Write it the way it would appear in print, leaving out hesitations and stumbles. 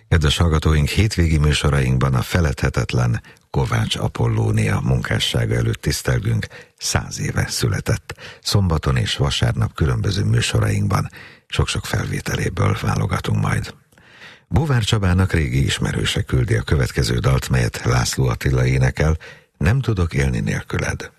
Kedves hallgatóink, hétvégi műsorainkban a feledhetetlen Kovács Apollónia munkássága előtt tisztelgünk. 100 éve született. Szombaton és vasárnap különböző műsorainkban sok-sok felvételéből válogatunk majd. Búvár Csabának régi ismerőse küldi a következő dalt, melyet László Attila énekel, Nem tudok élni nélküled.